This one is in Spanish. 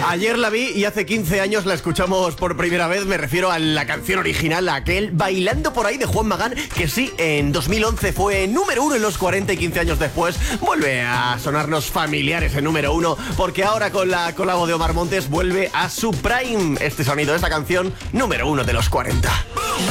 Ayer la vi y hace 15 años la escuchamos por primera vez. Me refiero a la canción original, aquel Bailando por ahí de Juan Magán, que sí, en 2011 fue número 1 en los 40 y 15 años después vuelve a sonarnos familiares en número 1, porque ahora con la colabo de Omar Montes vuelve a su prime este sonido, esta canción número 1 de los 40.